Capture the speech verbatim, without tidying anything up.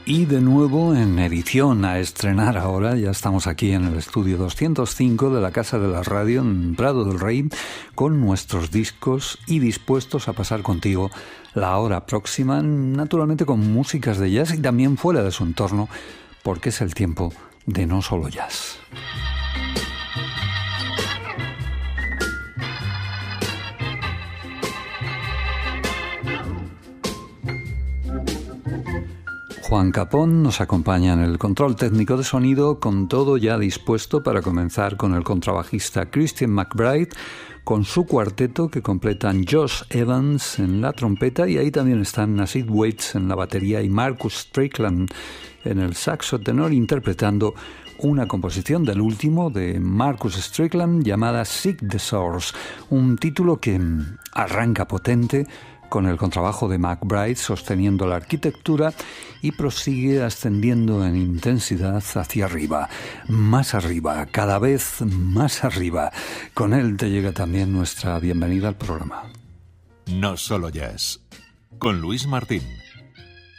Y de nuevo en edición a estrenar ahora, ya estamos aquí en el estudio doscientos cinco de la Casa de la Radio en Prado del Rey con nuestros discos y dispuestos a pasar contigo la hora próxima, naturalmente con músicas de jazz y también fuera de su entorno, porque es el tiempo de No Solo Jazz. Juan Capón nos acompaña en el control técnico de sonido, con todo ya dispuesto para comenzar con el contrabajista Christian McBride, con su cuarteto que completan Josh Evans en la trompeta, y ahí también están Nasid Waits en la batería y Marcus Strickland en el saxo tenor, interpretando una composición del último de Marcus Strickland llamada Seek the Source, un título que arranca potente con el contrabajo de McBride sosteniendo la arquitectura y prosigue ascendiendo en intensidad hacia arriba, más arriba, cada vez más arriba. Con él te llega también nuestra bienvenida al programa. No Solo Jazz, con Luis Martín.